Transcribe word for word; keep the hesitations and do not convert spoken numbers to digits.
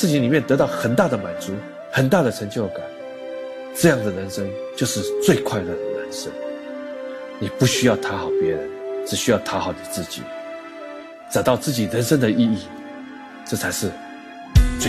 事情里面得到很大的满足，很大的成就感，这样的人生就是最快乐的人生。你不需要讨好别人，只需要讨好你自己，找到自己人生的意义，这才是